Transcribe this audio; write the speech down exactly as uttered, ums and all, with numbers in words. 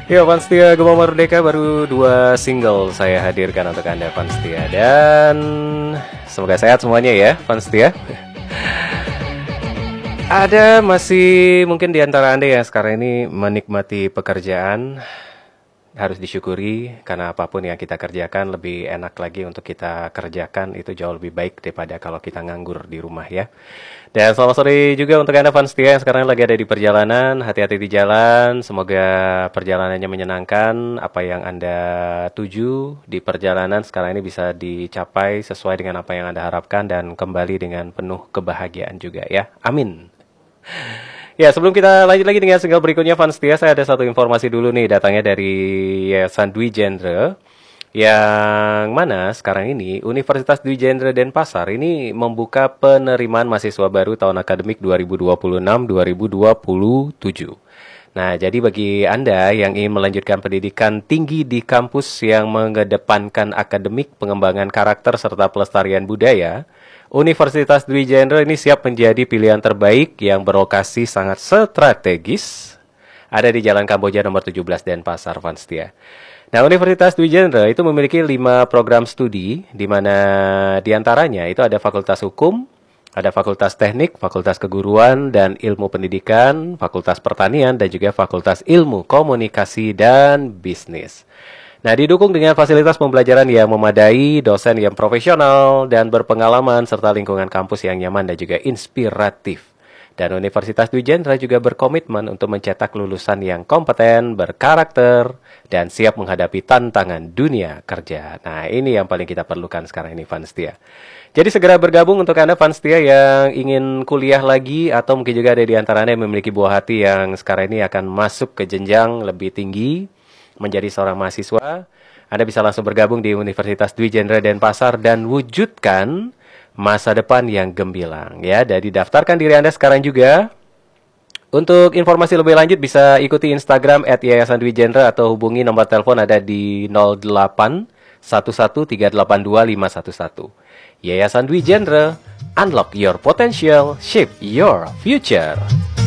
Ya, Fanstia Gema Merdeka baru dua single saya hadirkan untuk Anda Fanstia. Dan semoga sehat semuanya ya Fanstia. Ada masih mungkin di antara Anda yang sekarang ini menikmati pekerjaan. Harus disyukuri karena apapun yang kita kerjakan lebih enak lagi untuk kita kerjakan. Itu jauh lebih baik daripada kalau kita nganggur di rumah ya. Dan selamat sore juga untuk Anda Fanstia yang sekarang lagi ada di perjalanan. Hati-hati di jalan, semoga perjalanannya menyenangkan. Apa yang Anda tuju di perjalanan sekarang ini bisa dicapai sesuai dengan apa yang Anda harapkan dan kembali dengan penuh kebahagiaan juga ya. Amin. Ya, sebelum kita lanjut lagi dengan single berikutnya Fanstia, saya ada satu informasi dulu nih, datangnya dari Yayasan Dwi Jendra. Yang mana sekarang ini Universitas Dwi Jendra Denpasar ini membuka penerimaan mahasiswa baru tahun akademik dua ribu dua puluh enam dua ribu dua puluh tujuh. Nah, jadi bagi Anda yang ingin melanjutkan pendidikan tinggi di kampus yang mengedepankan akademik, pengembangan karakter, serta pelestarian budaya, Universitas Dwi Jendra ini siap menjadi pilihan terbaik yang berlokasi sangat strategis. Ada di Jalan Kamboja nomor tujuh belas Denpasar, Fanstia. Nah, Universitas Dwi Jendra itu memiliki lima program studi, di mana diantaranya itu ada Fakultas Hukum, ada Fakultas Teknik, Fakultas Keguruan dan Ilmu Pendidikan, Fakultas Pertanian, dan juga Fakultas Ilmu Komunikasi dan Bisnis. Nah, didukung dengan fasilitas pembelajaran yang memadai, dosen yang profesional dan berpengalaman, serta lingkungan kampus yang nyaman dan juga inspiratif. Dan Universitas Dwi Jendra juga berkomitmen untuk mencetak lulusan yang kompeten, berkarakter, dan siap menghadapi tantangan dunia kerja. Nah, ini yang paling kita perlukan sekarang ini, Fanstia. Jadi segera bergabung untuk Anda Fanstia yang ingin kuliah lagi, atau mungkin juga ada di antara Anda yang memiliki buah hati yang sekarang ini akan masuk ke jenjang lebih tinggi, menjadi seorang mahasiswa. Anda bisa langsung bergabung di Universitas Dwi Jendra Denpasar dan wujudkan masa depan yang gemilang ya. Dan didaftarkan diri Anda sekarang juga. Untuk informasi lebih lanjut bisa ikuti Instagram at Yayasan Dwi Jendra atau hubungi nomor telepon ada di nol delapan satu satu tiga delapan dua lima satu satu. Yayasan Dwi Jendra, unlock your potential, shape your future.